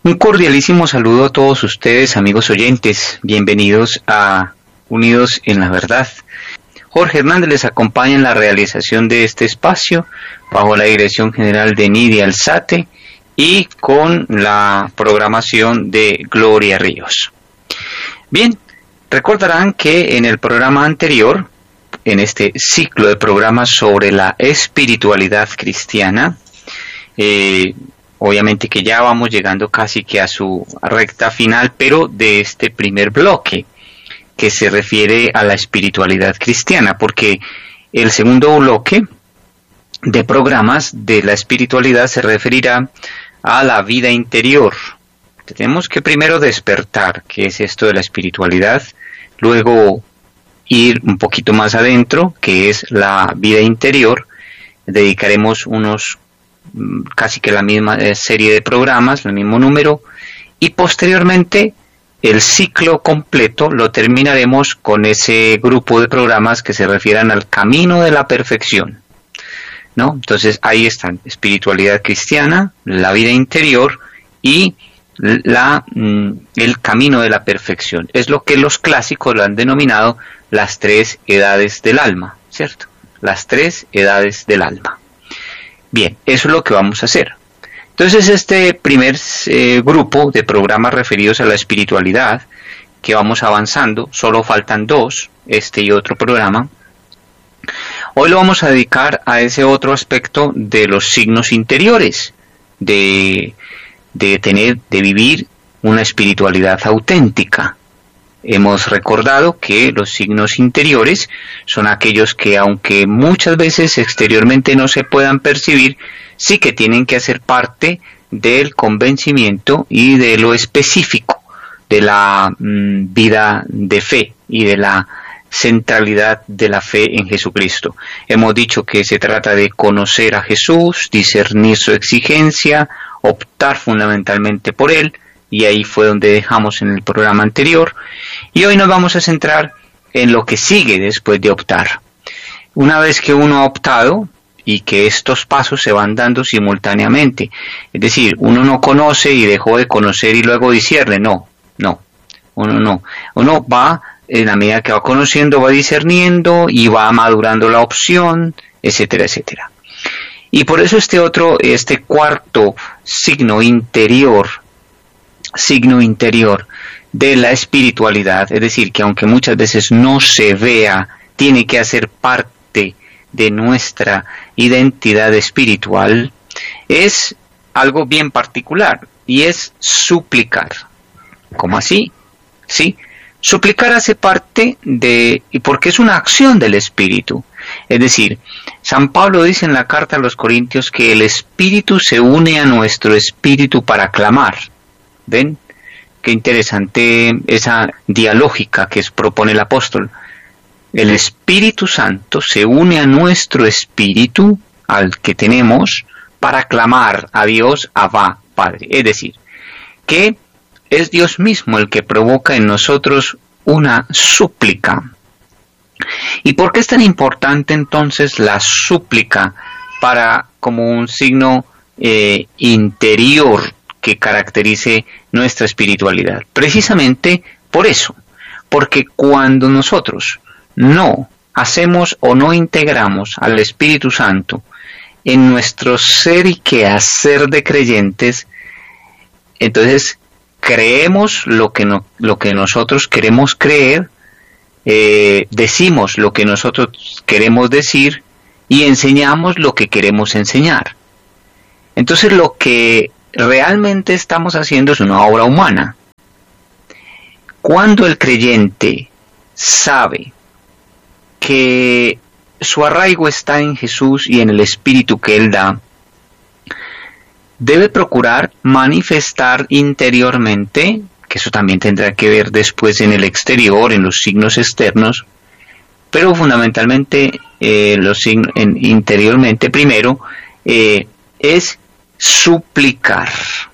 Un cordialísimo saludo a todos ustedes, amigos oyentes. Bienvenidos a Unidos en la Verdad. Jorge Hernández les acompaña en la realización de este espacio bajo la dirección general de Nidia Alzate y con la programación de Gloria Ríos. Bien, recordarán que en el programa anterior, en este ciclo de programas sobre la espiritualidad cristiana, obviamente que ya vamos llegando casi que a su recta final, pero de este primer bloque que se refiere a la espiritualidad cristiana, porque el segundo bloque de programas de la espiritualidad se referirá a la vida interior. Tenemos que primero despertar qué es esto de la espiritualidad, luego ir un poquito más adentro, que es la vida interior. Dedicaremos casi que la misma serie de programas, el mismo número, y posteriormente el ciclo completo lo terminaremos con ese grupo de programas que se refieran al camino de la perfección, ¿no? Entonces ahí están: espiritualidad cristiana, la vida interior y el camino de la perfección. Es lo que los clásicos lo han denominado las tres edades del alma, ¿cierto? Las tres edades del alma. Bien, eso es lo que vamos a hacer. Entonces, este primer grupo de programas referidos a la espiritualidad, que vamos avanzando, solo faltan dos, este y otro programa. Hoy lo vamos a dedicar a ese otro aspecto de los signos interiores, de vivir una espiritualidad auténtica. Hemos recordado que los signos interiores son aquellos que, aunque muchas veces exteriormente no se puedan percibir, sí que tienen que hacer parte del convencimiento y de lo específico de la vida de fe y de la centralidad de la fe en Jesucristo. Hemos dicho que se trata de conocer a Jesús, discernir su exigencia, optar fundamentalmente por Él, y ahí fue donde dejamos en el programa anterior. Y hoy nos vamos a centrar en lo que sigue después de optar. Una vez que uno ha optado, y que estos pasos se van dando simultáneamente, es decir, uno no conoce y dejó de conocer y luego discierne, no, uno va, en la medida que va conociendo, va discerniendo y va madurando la opción, etcétera, etcétera. Y por eso este cuarto signo interior de la espiritualidad, es decir, que aunque muchas veces no se vea, tiene que hacer parte de nuestra identidad espiritual, es algo bien particular, y es suplicar. ¿Cómo así? Sí, suplicar hace parte porque es una acción del Espíritu. Es decir, San Pablo dice en la carta a los Corintios que el Espíritu se une a nuestro espíritu para clamar. ¿Ven? Qué interesante esa dialógica que propone el apóstol. El Espíritu Santo se une a nuestro espíritu, al que tenemos, para clamar a Dios, Abba, Padre. Es decir, que es Dios mismo el que provoca en nosotros una súplica. ¿Y por qué es tan importante entonces la súplica como un signo interior que caracterice nuestra espiritualidad? Precisamente por eso, porque cuando nosotros no hacemos o no integramos al Espíritu Santo en nuestro ser y quehacer de creyentes, entonces creemos lo que nosotros queremos creer, decimos lo que nosotros queremos decir y enseñamos lo que queremos enseñar. Entonces lo que realmente estamos haciendo es una obra humana. Cuando el creyente sabe que su arraigo está en Jesús y en el Espíritu que Él da, debe procurar manifestar interiormente, que eso también tendrá que ver después en el exterior, en los signos externos, pero fundamentalmente interiormente primero, es suplicar,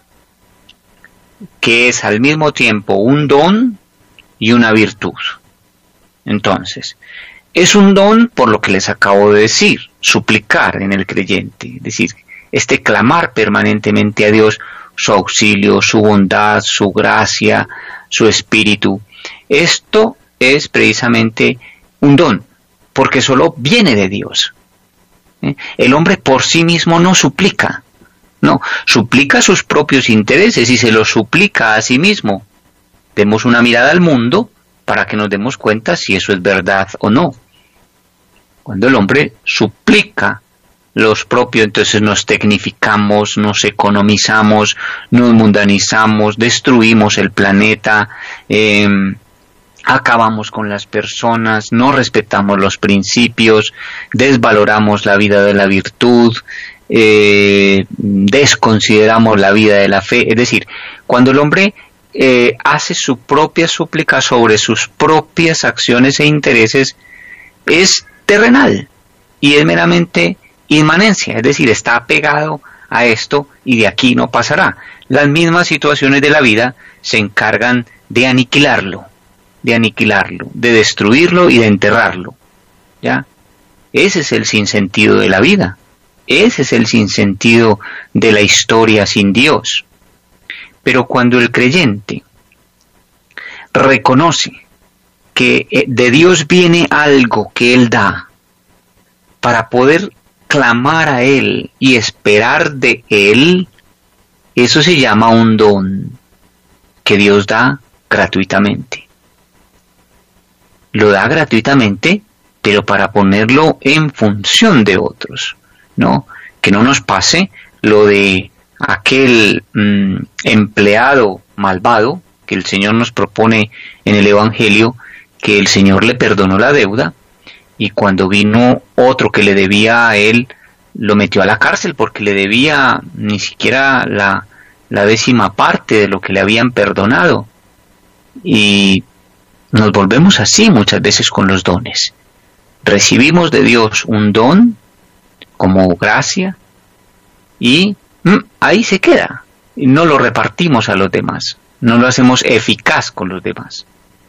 que es al mismo tiempo un don y una virtud. Entonces, es un don por lo que les acabo de decir, suplicar en el creyente, es decir, clamar permanentemente a Dios su auxilio, su bondad, su gracia, su espíritu. Esto es precisamente un don, porque solo viene de Dios. El hombre por sí mismo no suplica, no, suplica sus propios intereses y se los suplica a sí mismo. Demos una mirada al mundo para que nos demos cuenta si eso es verdad o no. Cuando el hombre suplica los propios, entonces nos tecnificamos, nos economizamos, nos mundanizamos, destruimos el planeta, acabamos con las personas, no respetamos los principios, desvaloramos la vida de la virtud, desconsideramos la vida de la fe. Es decir, cuando el hombre hace su propia súplica sobre sus propias acciones e intereses, es terrenal y es meramente inmanencia, es decir, está apegado a esto y de aquí no pasará. Las mismas situaciones de la vida se encargan de aniquilarlo, de destruirlo y de enterrarlo. ¿Ya? Ese es el sinsentido de la vida, ese es el sinsentido de la historia sin Dios. Pero cuando el creyente reconoce que de Dios viene algo que Él da para poder clamar a Él y esperar de Él, eso se llama un don que Dios da gratuitamente. Lo da gratuitamente, pero para ponerlo en función de otros, ¿no? Que no nos pase lo de aquel empleado malvado que el Señor nos propone en el Evangelio, que el Señor le perdonó la deuda, y cuando vino otro que le debía a él, lo metió a la cárcel porque le debía ni siquiera la 10ª parte de lo que le habían perdonado. Y nos volvemos así muchas veces con los dones. Recibimos de Dios un don como gracia y ahí se queda. Y no lo repartimos a los demás, no lo hacemos eficaz con los demás.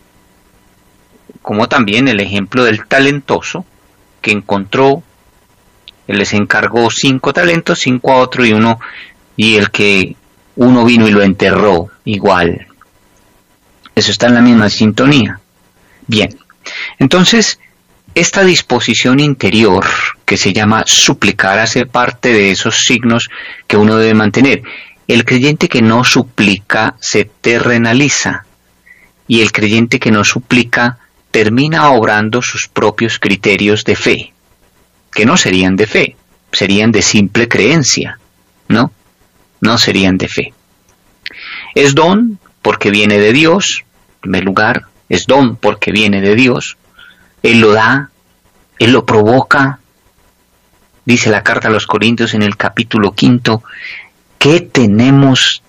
Como también el ejemplo del talentoso que encontró, él les encargó 5 talentos, 5 a otro y el que uno vino y lo enterró igual. Eso está en la misma sintonía. Bien, entonces esta disposición interior que se llama suplicar hace parte de esos signos que uno debe mantener. El creyente que no suplica se terrenaliza y el creyente que no suplica termina obrando sus propios criterios de fe, que no serían de fe, serían de simple creencia, ¿no? No serían de fe. Es don porque viene de Dios, en primer lugar, es don porque viene de Dios, Él lo da, Él lo provoca. Dice la carta a los Corintios en el capítulo 5, ¿qué tenemos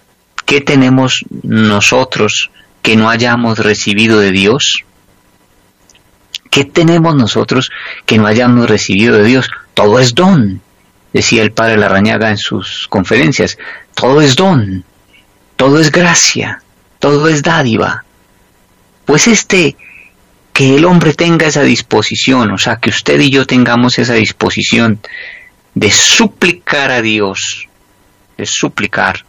nosotros que no hayamos recibido de Dios? ¿Qué tenemos nosotros que no hayamos recibido de Dios? Todo es don, decía el padre Larrañaga en sus conferencias. Todo es don, todo es gracia, todo es dádiva. Pues que el hombre tenga esa disposición, o sea, que usted y yo tengamos esa disposición de suplicar a Dios, de suplicar,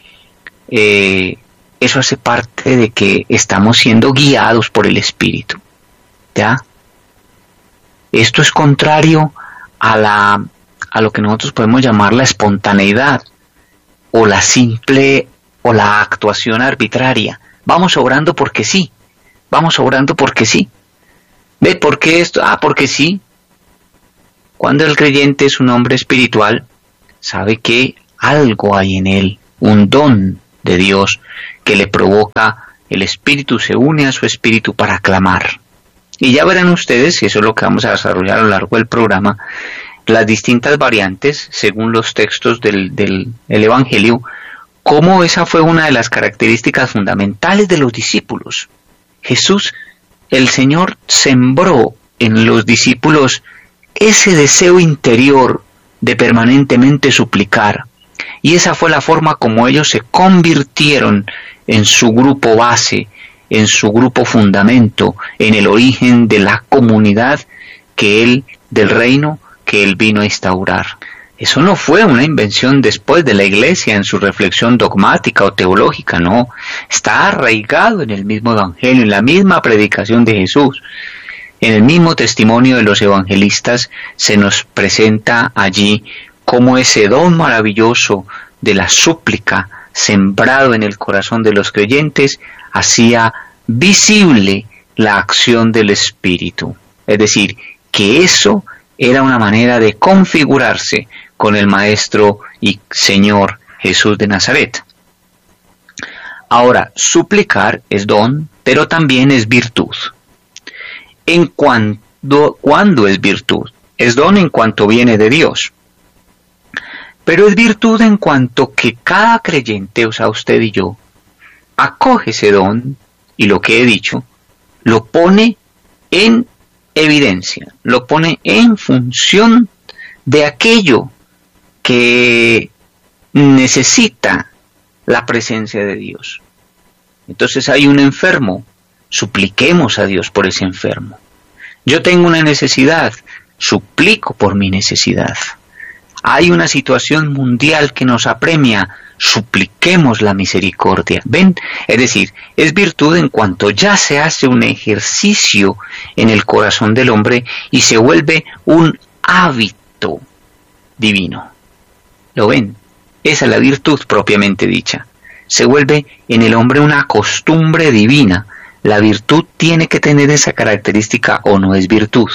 eso hace parte de que estamos siendo guiados por el Espíritu, ¿ya? Esto es contrario a lo que nosotros podemos llamar la espontaneidad o la simple o la actuación arbitraria. Vamos obrando porque sí. Vamos obrando porque sí. ¿Ve por qué esto? Porque sí. Cuando el creyente es un hombre espiritual, sabe que algo hay en él, un don de Dios que le provoca, el Espíritu se une a su espíritu para clamar. Y ya verán ustedes, y eso es lo que vamos a desarrollar a lo largo del programa, las distintas variantes, según los textos del Evangelio, cómo esa fue una de las características fundamentales de los discípulos. Jesús, el Señor, sembró en los discípulos ese deseo interior de permanentemente suplicar. Y esa fue la forma como ellos se convirtieron en su grupo base, en su grupo fundamento, en el origen de la comunidad del reino que Él vino a instaurar. Eso no fue una invención después de la Iglesia en su reflexión dogmática o teológica, no. Está arraigado en el mismo Evangelio, en la misma predicación de Jesús. En el mismo testimonio de los evangelistas se nos presenta allí cómo ese don maravilloso de la súplica sembrado en el corazón de los creyentes hacía visible la acción del Espíritu. Es decir, que eso era una manera de configurarse con el Maestro y Señor Jesús de Nazaret. Ahora, suplicar es don, pero también es virtud. ¿Cuándo es virtud? Es don en cuanto viene de Dios. Pero es virtud en cuanto que cada creyente, o sea, usted y yo, acoge ese don y lo que he dicho, lo pone en evidencia, lo pone en función de aquello que necesita la presencia de Dios. Entonces hay un enfermo, supliquemos a Dios por ese enfermo. Yo tengo una necesidad, suplico por mi necesidad. Hay una situación mundial que nos apremia, supliquemos la misericordia. ¿Ven? Es decir, es virtud en cuanto ya se hace un ejercicio en el corazón del hombre y se vuelve un hábito divino. ¿Lo ven? Esa es la virtud propiamente dicha. Se vuelve en el hombre una costumbre divina. La virtud tiene que tener esa característica o no es virtud.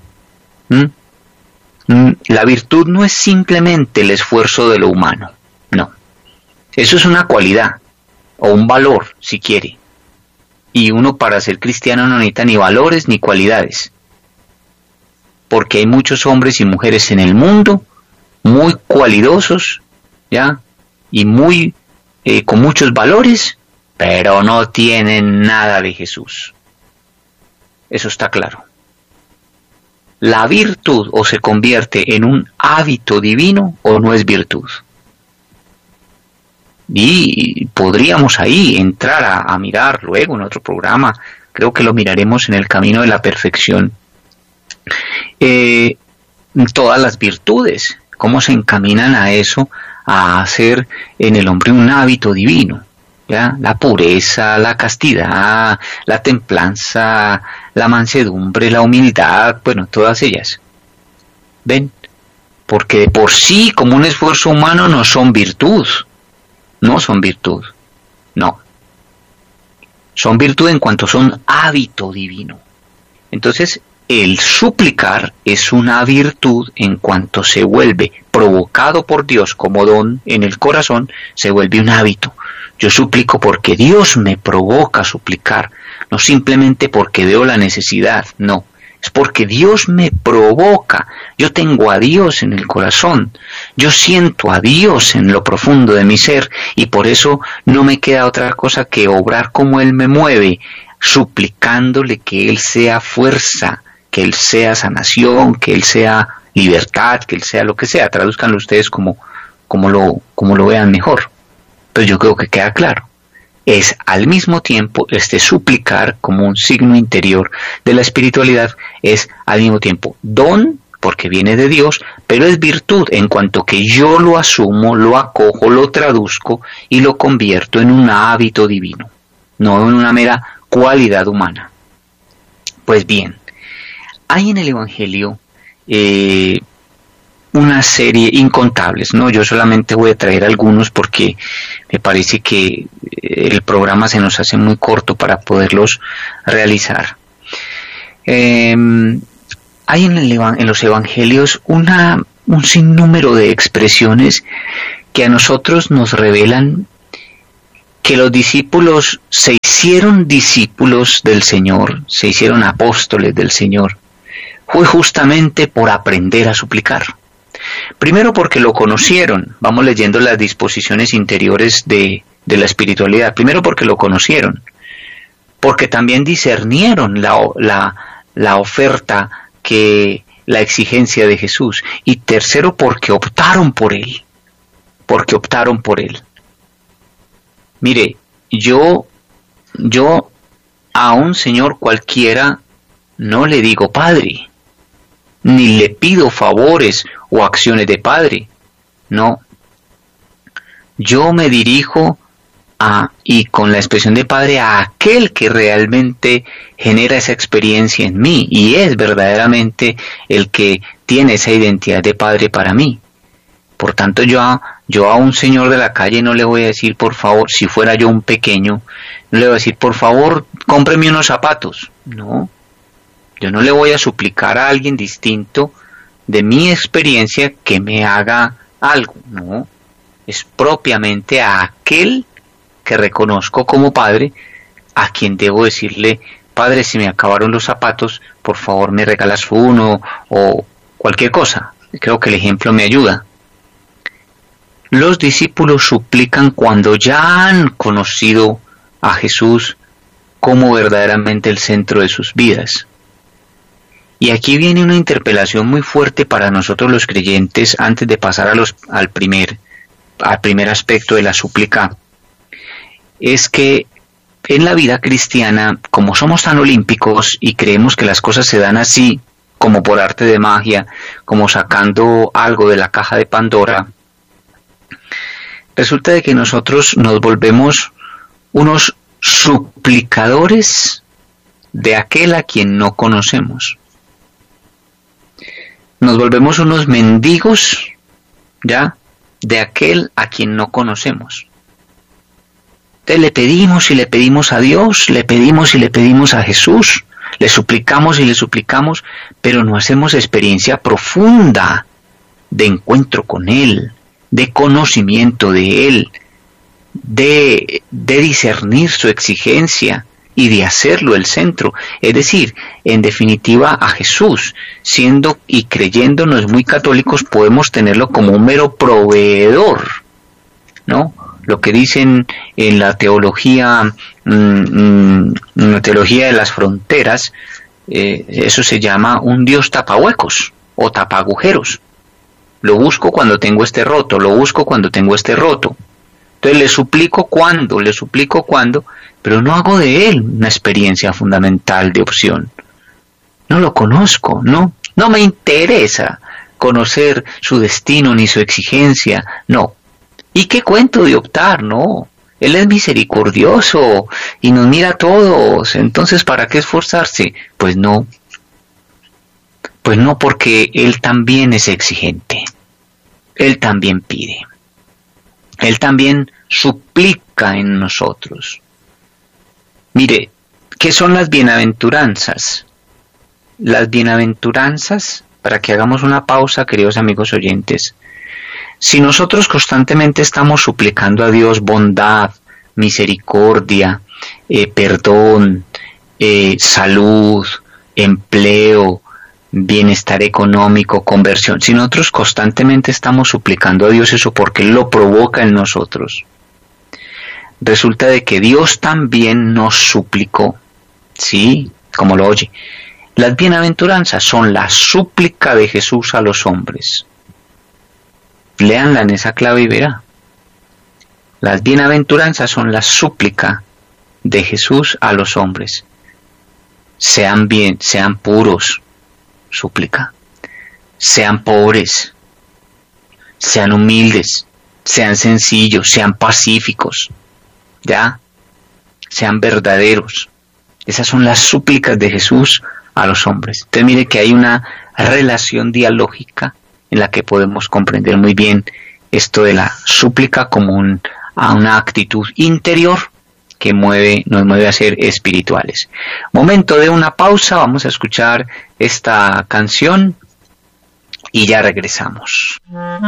La virtud no es simplemente el esfuerzo de lo humano, no. Eso es una cualidad o un valor, si quiere. Y uno para ser cristiano no necesita ni valores ni cualidades. Porque hay muchos hombres y mujeres en el mundo muy cualidosos, ¿ya? Y muy con muchos valores, pero no tienen nada de Jesús. Eso está claro. La virtud o se convierte en un hábito divino o no es virtud. Y podríamos ahí entrar a mirar luego en otro programa, creo que lo miraremos en el camino de la perfección, todas las virtudes, cómo se encaminan a eso, a hacer en el hombre un hábito divino. ¿Ya? La pureza, la castidad, la templanza, la mansedumbre, la humildad, bueno, todas ellas. ¿Ven? Porque de por sí, como un esfuerzo humano, no son virtud. No son virtud. No. Son virtud en cuanto son hábito divino. Entonces, el suplicar es una virtud en cuanto se vuelve provocado por Dios como don en el corazón, se vuelve un hábito. Yo suplico porque Dios me provoca a suplicar, no simplemente porque veo la necesidad, no, es porque Dios me provoca. Yo tengo a Dios en el corazón, yo siento a Dios en lo profundo de mi ser y por eso no me queda otra cosa que obrar como Él me mueve, suplicándole que Él sea fuerza, que Él sea sanación, que Él sea libertad, que Él sea lo que sea. Tradúzcanlo ustedes como lo vean mejor. Pero yo creo que queda claro. Es al mismo tiempo este suplicar como un signo interior de la espiritualidad, es al mismo tiempo don, porque viene de Dios, pero es virtud en cuanto que yo lo asumo, lo acojo, lo traduzco y lo convierto en un hábito divino, no en una mera cualidad humana. Pues bien, hay en el Evangelio una serie incontables, ¿no? Yo solamente voy a traer algunos porque me parece que el programa se nos hace muy corto para poderlos realizar. Hay en los evangelios un sinnúmero de expresiones que a nosotros nos revelan que los discípulos se hicieron discípulos del Señor, se hicieron apóstoles del Señor, fue justamente por aprender a suplicar. Primero porque lo conocieron, vamos leyendo las disposiciones interiores de la espiritualidad. Primero porque lo conocieron, porque también discernieron la oferta, la exigencia de Jesús. Y tercero porque optaron por Él, Mire, yo a un señor cualquiera no le digo Padre, ni le pido favores o acciones de Padre. No. Yo me dirijo y con la expresión de padre, a aquel que realmente genera esa experiencia en mí y es verdaderamente el que tiene esa identidad de padre para mí. Por tanto, yo a un señor de la calle no le voy a decir, por favor, si fuera yo un pequeño, no le voy a decir, por favor, cómpreme unos zapatos. No, yo no le voy a suplicar a alguien distinto de mi experiencia que me haga algo. No, es propiamente a aquel que reconozco como padre, a quien debo decirle, padre, si me acabaron los zapatos, por favor me regalas uno o cualquier cosa. Creo que el ejemplo me ayuda. Los discípulos suplican cuando ya han conocido a Jesús como verdaderamente el centro de sus vidas. Y aquí viene una interpelación muy fuerte para nosotros los creyentes antes de pasar al primer aspecto de la súplica. Es que en la vida cristiana, como somos tan olímpicos y creemos que las cosas se dan así, como por arte de magia, como sacando algo de la caja de Pandora, resulta de que nosotros nos volvemos unos suplicadores de aquel a quien no conocemos. Nos volvemos unos mendigos, ¿ya?, de aquel a quien no conocemos. Entonces le pedimos y le pedimos a Dios, le pedimos y le pedimos a Jesús, le suplicamos y le suplicamos, pero no hacemos experiencia profunda de encuentro con Él, de conocimiento de Él, de discernir su exigencia y de hacerlo el centro. Es decir, en definitiva, a Jesús, siendo y creyéndonos muy católicos, podemos tenerlo como un mero proveedor, ¿no? Lo que dicen en la teología, la teología de las fronteras, eso se llama un Dios tapahuecos o tapagujeros. Lo busco cuando tengo este roto, lo busco cuando tengo este roto. Entonces le suplico cuando, pero no hago de él una experiencia fundamental de opción. No lo conozco, no me interesa conocer su destino ni su exigencia, no. ¿Y qué cuento de optar? No. Él es misericordioso y nos mira a todos, entonces ¿para qué esforzarse? Pues no, porque Él también es exigente, Él también pide, Él también suplica en nosotros. Mire, ¿qué son las bienaventuranzas? Las bienaventuranzas, para que hagamos una pausa, queridos amigos oyentes, si nosotros constantemente estamos suplicando a Dios bondad, misericordia, perdón, salud, empleo, bienestar económico, conversión, si nosotros constantemente estamos suplicando a Dios eso porque Él lo provoca en nosotros, resulta de que Dios también nos suplicó, ¿sí? Como lo oye. Las bienaventuranzas son la súplica de Jesús a los hombres. Léanla en esa clave y verá. Las bienaventuranzas son la súplica de Jesús a los hombres. Sean bien, sean puros, súplica. Sean pobres, sean humildes, sean sencillos, sean pacíficos, ¿ya? Sean verdaderos. Esas son las súplicas de Jesús a los hombres. Entonces mire que hay una relación dialógica en la que podemos comprender muy bien esto de la súplica como una actitud interior que nos mueve a ser espirituales. Momento de una pausa, vamos a escuchar esta canción y ya regresamos.